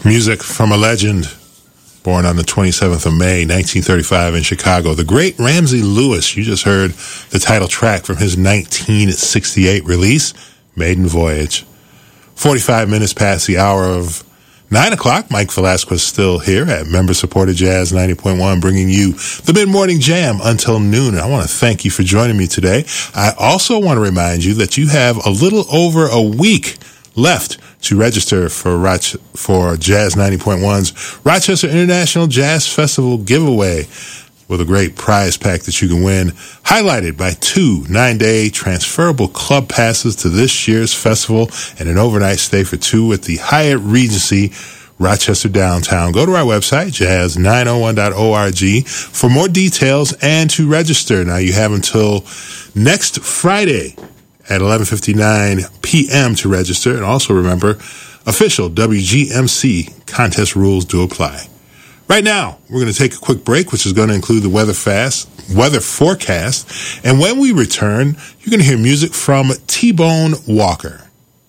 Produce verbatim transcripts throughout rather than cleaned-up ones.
Music from a legend, born on the twenty-seventh of May, nineteen thirty-five in Chicago. The great Ramsey Lewis. You just heard the title track from his nineteen sixty-eight release, Maiden Voyage. forty-five minutes past the hour of nine o'clock. Mike Velasquez still here at member-supported Jazz ninety point one, bringing you the mid-morning jam until noon. And I want to thank you for joining me today. I also want to remind you that you have a little over a week left to register for Roch- for Jazz ninety point one's Rochester International Jazz Festival giveaway, with a great prize pack that you can win, highlighted by two nine-day transferable club passes to this year's festival and an overnight stay for two at the Hyatt Regency, Rochester Downtown. Go to our website, jazz nine oh one dot org, for more details and to register. Now, you have until next Friday at eleven fifty-nine p.m. to register. And also remember, official W G M C contest rules do apply. Right now, we're going to take a quick break, which is going to include the weather fast, weather forecast. And when we return, you're going to hear music from T-Bone Walker.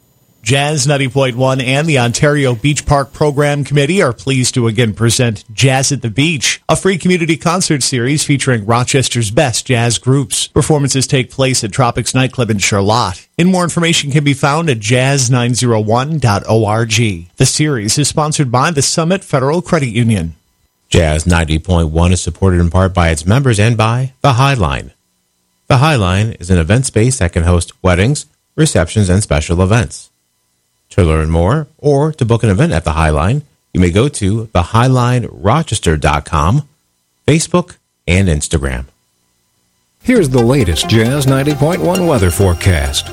Jazz ninety point one and the Ontario Beach Park Program Committee are pleased to again present Jazz at the Beach, a free community concert series featuring Rochester's best jazz groups. Performances take place at Tropics Nightclub in Charlotte. And more information can be found at jazz nine oh one dot org. The series is sponsored by the Summit Federal Credit Union. Jazz ninety point one is supported in part by its members and by The Highline. The Highline is an event space that can host weddings, receptions, and special events. To learn more or to book an event at The Highline, you may go to the highline rochester dot com, Facebook, and Instagram. Here's the latest Jazz ninety point one weather forecast.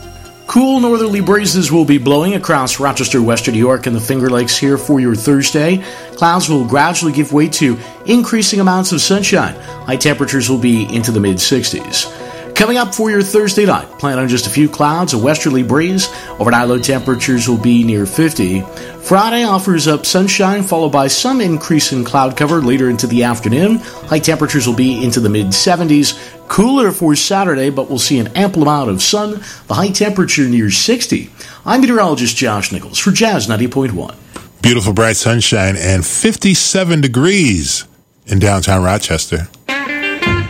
Cool northerly breezes will be blowing across Rochester, Western New York, and the Finger Lakes here for your Thursday. Clouds will gradually give way to increasing amounts of sunshine. High temperatures will be into the mid-sixties. Coming up for your Thursday night, plan on just a few clouds, a westerly breeze. Overnight low temperatures will be near fifty. Friday offers up sunshine, followed by some increase in cloud cover later into the afternoon. High temperatures will be into the mid-seventies. Cooler for Saturday, but we'll see an ample amount of sun. The high temperature near sixty. I'm meteorologist Josh Nichols for Jazz ninety point one. Beautiful bright sunshine and fifty-seven degrees in downtown Rochester.